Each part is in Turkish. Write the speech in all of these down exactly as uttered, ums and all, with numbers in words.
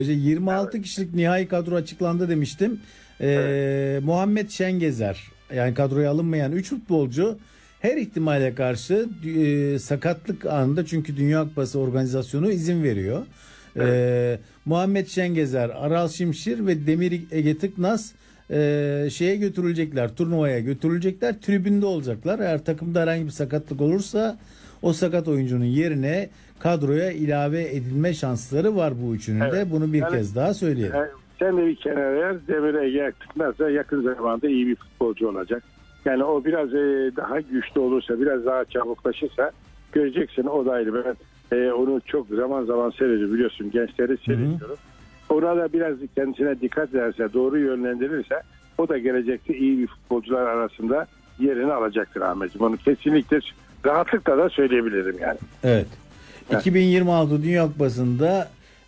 yirmi altı Evet. kişilik nihai kadro açıklandı demiştim. Ee, Evet. Muhammed Şengezer, yani kadroya alınmayan üç futbolcu her ihtimale karşı e, sakatlık anında, çünkü Dünya Kupası organizasyonu izin veriyor. Ee, Evet. Muhammed Şengezer, Aral Şimşir ve Demir Ege Tıknaz e, şeye götürülecekler, turnuvaya götürülecekler, tribünde olacaklar. Eğer takımda herhangi bir sakatlık olursa o sakat oyuncunun yerine kadroya ilave edilme şansları var bu üçünün Evet. de. Bunu bir Yani, kez daha söyleyelim. e, sen de bir kenara yer. Demir Ege Tıknaz'a yakın zamanda iyi bir futbolcu olacak. Yani o biraz e, daha güçlü olursa, biraz daha çabuklaşırsa göreceksin, o da ayrı. Ben e, onu çok zaman zaman seyrediyorum, biliyorsun, gençleri seyrediyorum. Ona da biraz kendisine dikkat ederse, doğru yönlendirirse o da gelecekte iyi bir futbolcular arasında yerini alacaktır Ahmetciğim. Onu kesinlikle rahatlıkla da söyleyebilirim yani. Evet. Evet. iki bin yirmi altı Dünya Kupası'nda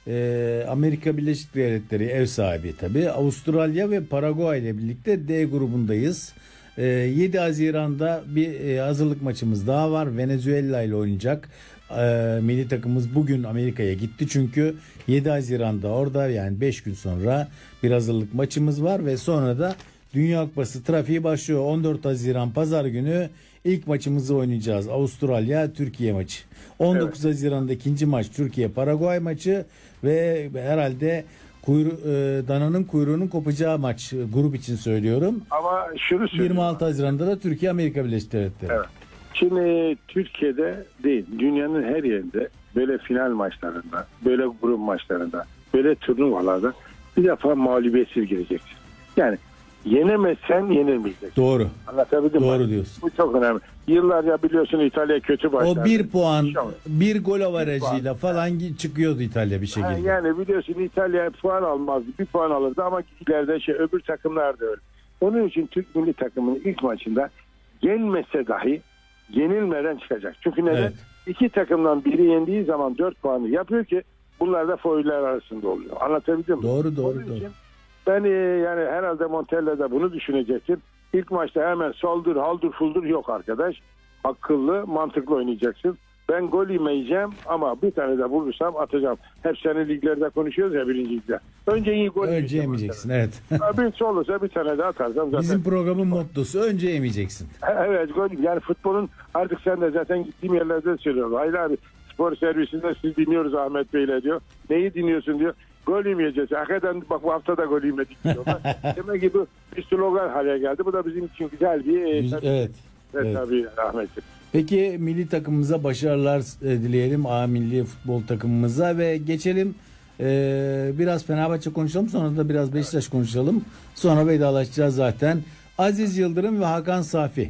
e, Amerika Birleşik Devletleri ev sahibi tabii. Avustralya ve Paraguay ile birlikte D grubundayız. E, yedi Haziran'da bir e, hazırlık maçımız daha var. Venezuela ile oynayacak. E, milli takımımız bugün Amerika'ya gitti çünkü yedi Haziran'da orada, yani beş gün sonra bir hazırlık maçımız var ve sonra da Dünya Kupası trafiği başlıyor. on dört Haziran Pazar günü ilk maçımızı oynayacağız. Avustralya Türkiye maçı. on dokuz Evet. Haziran'da ikinci maç Türkiye Paraguay maçı ve herhalde kuyru, e, dananın kuyruğunun kopacağı maç, e, grup için söylüyorum. Ama şunu söyleyeyim. yirmi altı Haziran'da da Türkiye Amerika Birleşik Devletleri. Evet. Şimdi Türkiye'de değil, dünyanın her yerinde böyle final maçlarında, böyle grup maçlarında, böyle turnuvalarda bir defa mağlubiyetsiz gireceksin. Yani yenemezsen yenilmeyeceksin. Doğru. Anlatabildim mi? Doğru diyorsun. Bu çok önemli. Yıllarca biliyorsun İtalya kötü başladı. O bir puan, Hiç olmadı. bir gol avarajıyla falan çıkıyordu İtalya bir Ha, şekilde. yani biliyorsun İtalya puan almazdı. Bir puan alırdı ama ileride şey, öbür takımlar da öyle. Onun için Türk milli takımının ilk maçında yenmese dahi yenilmeden çıkacak. Çünkü neden? Evet. İki takımdan biri yendiği zaman dört puanı yapıyor ki bunlar da foiller arasında oluyor. Anlatabildim mi? Doğru, doğru, Onun doğru. için ben e, yani herhalde Montella'da bunu düşünecektim. İlk maçta hemen saldır, haldır, fuldur yok arkadaş. Akıllı, mantıklı oynayacaksın. Ben gol yemeyeceğim ama bir tane de bulursam atacağım. Hep senin liglerde konuşuyoruz ya, birinci ligde. Önce iyi gol Önce yemeyeceksin, evet. Bir olursa bir tane de atarsam zaten. Bizim programın mottosu önce yemeyeceksin. Evet, gol. Yani futbolun artık, sen de zaten gittiğim yerlerde söylüyorum. Hayır abi, spor servisinde siz dinliyoruz Ahmet Bey'le diyor. Neyi dinliyorsun diyor. Gol yemeyeceğiz. Hakikaten bak, bu hafta da gol yemedik diyorlar. Demek ki bu bir slogan hale geldi. Bu da bizim için güzel bir e, Güzel, tabii, evet. evet, Evet. tabii Ahmet'ciğim. Peki milli takımımıza başarılar e, dileyelim. A milli futbol takımımıza ve geçelim. Ee, biraz Fenerbahçe konuşalım, sonra da biraz Beşiktaş konuşalım. Sonra vedalaşacağız zaten. Aziz Yıldırım ve Hakan Safi.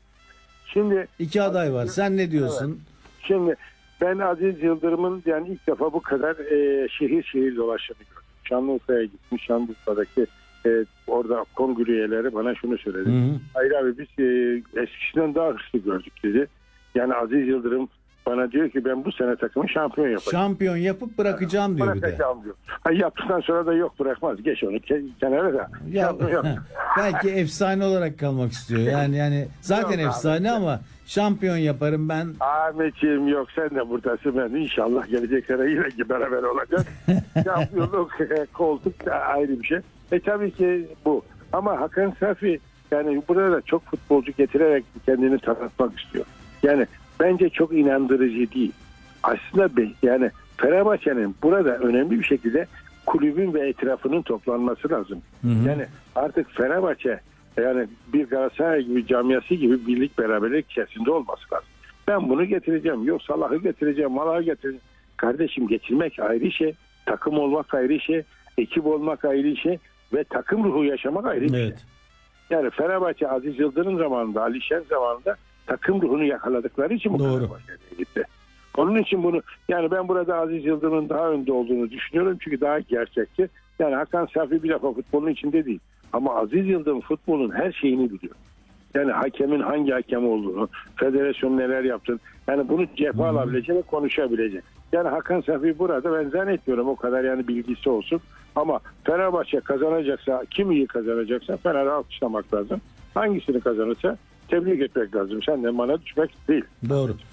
Şimdi İki aday var. Sen ne diyorsun? Evet. Şimdi ben Aziz Yıldırım'ın yani ilk defa bu kadar e, şehir şehir dolaştığını gördüm. Şanlıurfa'ya gitmiş. Şanlıurfa'daki e, orada kongre üyeleri bana şunu söyledi. Hı hı. Hayır abi, biz e, eskisinden daha hırslı gördük dedi. Yani Aziz Yıldırım bana diyor ki ben bu sene takımı şampiyon yapacağım. Şampiyon yapıp bırakacağım diyor bir de. Bırakacağım diyor. Ha, yaptıktan sonra da yok, bırakmaz. Geç onu ke- kenara da. Ya, Şampiyon yap. belki efsane olarak kalmak istiyor. Yani yani zaten Yok efsane abi. ama şampiyon yaparım ben. Ahmetciğim, yok sen de buradasın, ben inşallah gelecek sene yine beraber olacağız. Şampiyonluk koltuk da ayrı bir şey. E tabii ki bu. Ama Hakan Safi yani burada da çok futbolcu getirerek kendini tanıtmak istiyor. Yani bence çok inandırıcı değil. Aslında be- yani Fenerbahçe'nin burada önemli bir şekilde kulübün ve etrafının toplanması lazım. Hı hı. Yani artık Fenerbahçe yani bir Galatasaray gibi camiası gibi birlik beraberlik içerisinde olması lazım. Ben bunu getireceğim. Yok Salah'ı getireceğim, Malah'ı getireceğim. Kardeşim, getirmek ayrı şey. Takım olmak ayrı şey. Ekip olmak ayrı şey. Ve takım ruhu yaşamak ayrı bir şey. Evet. Yani Fenerbahçe Aziz Yıldırım zamanında, Ali Şen zamanında takım ruhunu yakaladıkları için bu Doğru. Fenerbahçe'ye gitti. Onun için bunu, yani ben burada Aziz Yıldırım'ın daha önde olduğunu düşünüyorum çünkü daha gerçekçi. Yani Hakan Safi bir defa futbolun içinde değil. Ama Aziz Yıldırım futbolun her şeyini biliyor. Yani hakemin hangi hakem olduğunu, federasyon neler yaptığını, yani bunu cephe alabilecek ve konuşabilecek. Yani Hakan Safi burada ben zannetmiyorum o kadar yani bilgisi olsun. Ama Fenerbahçe kazanacaksa, kim iyi kazanacaksa Fener'e alkışlamak lazım. Hangisini kazanırsa tebrik etmek lazım. Sen de bana düşmek değil. Doğru.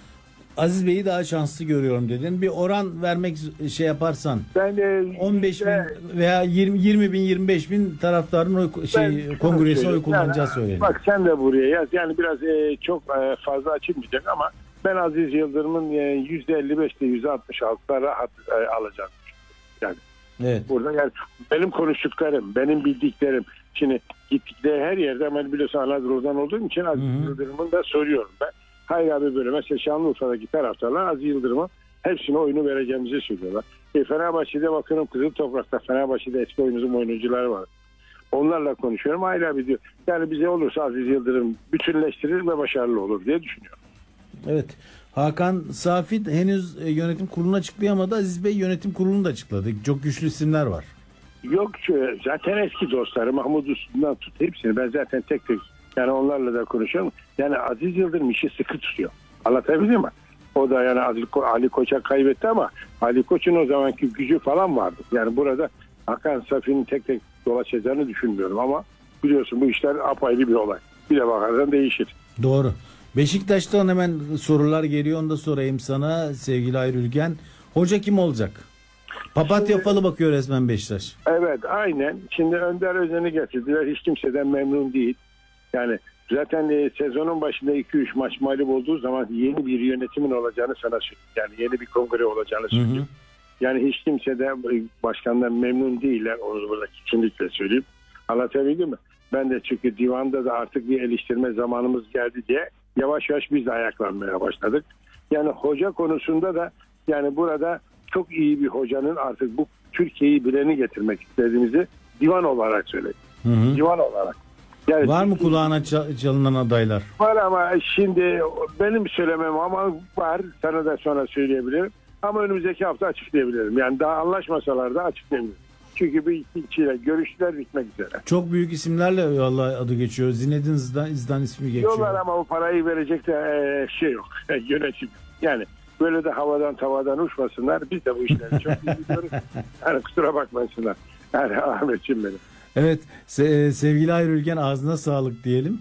Aziz Bey'i daha şanslı görüyorum dedin. Bir oran vermek şey yaparsan Ben de on beş bin veya yirmi, yirmi bin yirmi beş bin taraftarın oy, şey kongresine oy kullanacağı yani, söyleniyor. Bak sen de buraya yaz. Yani biraz e, çok e, fazla açılmayacak ama ben Aziz Yıldırım'ın e, yüzde elli beşte yüzde altmış altıda rahat e, alacağını düşünüyorum. Yani evet. Burada yani benim konuştuklarım, benim bildiklerim. Şimdi gittikleri her yerde ben biliyorsun Anadolu'dan olduğum için Aziz Hı-hı. Yıldırım'ın da soruyorum ben. Hayır abi böyle mesela Şanlıurfa'daki taraftarlar Aziz Yıldırım'a hepsine oyunu vereceğimizi söylüyorlar. E, Fenerbahçe'de bakıyorum Kızıl Toprak'ta Fenerbahçe'de eski oyuncumuz oyuncuları var. Onlarla konuşuyorum. Hayır abi diyor. Yani bize olursa Aziz Yıldırım bütünleştirir ve başarılı olur diye düşünüyorum. Evet. Hakan Safi henüz yönetim kurulunu açıklayamadı. Aziz Bey yönetim kurulunu da açıkladı. Çok güçlü isimler var. Yok zaten eski dostları Mahmut Uslu'ndan tut hepsini ben zaten tek tek yani onlarla da konuşuyorum. Yani Aziz Yıldırım işi sıkı tutuyor. Anlatabildim mi? O da yani Ali, Ko- Ali Koç'a kaybetti ama Ali Koç'un o zamanki gücü falan vardı. Yani burada Hakan Safi'nin tek tek dolaşacağını düşünmüyorum ama biliyorsun bu işler apayrı bir olay. Bir de bakarsan değişir. Doğru. Beşiktaş'tan hemen sorular geliyor. Onu da sorayım sana sevgili Ayrülgen. Hoca kim olacak? Papatya Şimdi, falı bakıyor resmen Beşiktaş. Evet aynen. Şimdi Önder Özen'i getirdiler. Hiç kimseden memnun değil. Yani zaten e, sezonun başında iki üç maç mağlup olduğu zaman yeni bir yönetimin olacağını sana söyleyeyim. Yani yeni bir kongre olacağını söyleyeyim. Hı hı. Yani hiç kimse de başkandan memnun değiller. Onu burada kesinlikle söyleyeyim. Anlatabildim mi? Ben de çünkü divanda da artık bir eleştirme zamanımız geldi diye yavaş yavaş biz de ayaklanmaya başladık. Yani hoca konusunda da yani burada çok iyi bir hocanın artık bu Türkiye'yi bileni getirmek istediğimizi divan olarak söyledim. Hı hı. Divan olarak. Yani var mı kulağına çalınan adaylar? Var ama şimdi benim söylemem ama var. Sana da sonra söyleyebilirim. Ama önümüzdeki hafta açıklayabilirim. Yani daha anlaşmasalar da açıklayabilirim. Çünkü bir ikisiyle görüşler bitmek üzere. Çok büyük isimlerle vallahi adı geçiyor. Zinedine Zidane, Zidane ismi geçiyor. Diyorlar ama o parayı verecek de e, şey yok. Yönetim. Yani böyle de havadan tavadan uçmasınlar. Biz de bu işleri çok iyi biliyoruz. Yani kusura bakmasınlar. Yani Ahmetciğim benim. Evet se- sevgili Ayrülgen ağzına sağlık diyelim.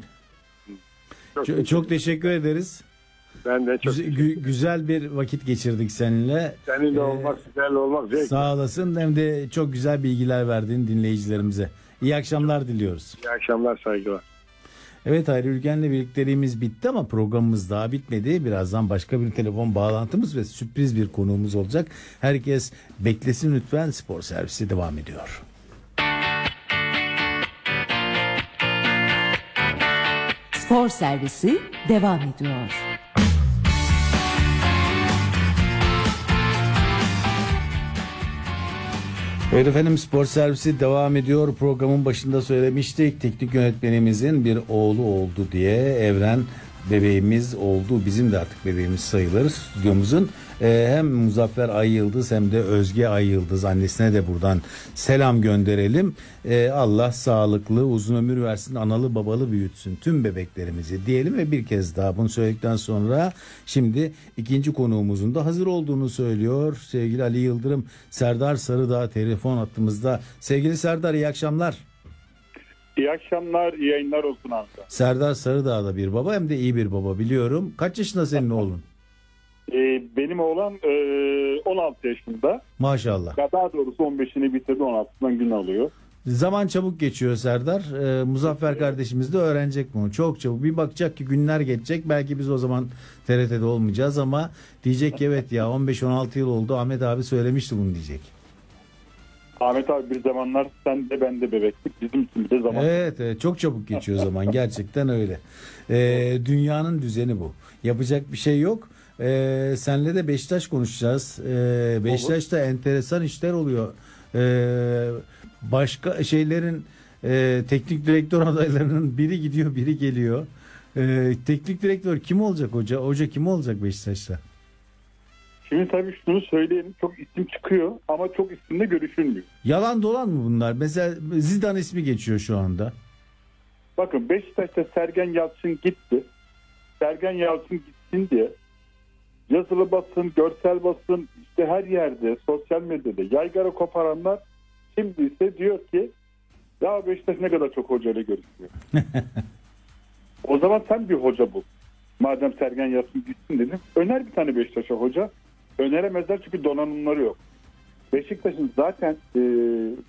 Çok, çok, çok teşekkür ederiz. Ben de çok Güzel, güzel bir vakit geçirdik seninle. Seninle ee, olmak, güzel olmak zevkli. Sağ olasın. Hem de çok güzel bilgiler verdiğin dinleyicilerimize. İyi akşamlar diliyoruz. İyi akşamlar, saygılar. Evet Ayrülgen'le birlikteliğimiz bitti ama programımız daha bitmedi. Birazdan başka bir telefon bağlantımız ve sürpriz bir konuğumuz olacak. Herkes beklesin lütfen. Spor servisi devam ediyor. Spor servisi devam ediyor. Evet efendim spor servisi devam ediyor. Programın başında söylemiştik. Teknik yönetmenimizin bir oğlu oldu diye. Evren bebeğimiz oldu. Bizim de artık bebeğimiz sayılır stüdyomuzun. Ee, hem Muzaffer Ay Yıldız hem de Özge Ay Yıldız annesine de buradan selam gönderelim. Ee, Allah sağlıklı uzun ömür versin, analı babalı büyütsün tüm bebeklerimizi diyelim ve bir kez daha bunu söyledikten sonra şimdi ikinci konuğumuzun da hazır olduğunu söylüyor. Sevgili Ali Yıldırım, Serdar Sarıdağ telefon hattımızda. Sevgili Serdar iyi akşamlar. İyi akşamlar, iyi yayınlar olsun abi. Serdar Sarıdağ da bir baba hem de iyi bir baba biliyorum. Kaç yaşında senin oğlun? Ee, benim oğlan e, on altı yaşında. Maşallah. Daha doğrusu on beşini bitirdi, on altısından gün alıyor. Zaman çabuk geçiyor Serdar. Ee, Muzaffer kardeşimiz de öğrenecek bunu. Çok çabuk. Bir bakacak ki günler geçecek. Belki biz o zaman T R T'de olmayacağız ama diyecek ki evet ya on beş on altı yıl oldu. Ahmet abi söylemişti bunu diyecek. Ahmet abi bir zamanlar sen de ben de bebektik. Bizim için bir de zaman. Evet, evet çok çabuk geçiyor zaman. Gerçekten öyle. Ee, dünyanın düzeni bu. Yapacak bir şey yok. Ee, senle de Beşiktaş konuşacağız. Ee, Beşiktaş'ta enteresan işler oluyor. Ee, başka şeylerin e, teknik direktör adaylarının biri gidiyor biri geliyor. Ee, teknik direktör kim olacak hoca? Hoca kim olacak Beşiktaş'ta? Şimdi tabii şunu söyleyelim. Çok isim çıkıyor ama çok isimle görüşülmüyor. Yalan dolan mı bunlar? Mesela Zidane ismi geçiyor şu anda. Bakın Beşiktaş'ta Sergen Yalçın gitti. Sergen Yalçın gitsin diye yazılı basın, görsel basın işte her yerde, sosyal medyada yaygara koparanlar şimdi ise diyor ki ya Beşiktaş ne kadar çok hocayla görüşüyor. O zaman sen bir hoca bul. Madem Sergen Yalçın gitsin dedim. Öner bir tane Beşiktaş'a hoca. Öneremezler çünkü donanımları yok. Beşiktaş'ın zaten e,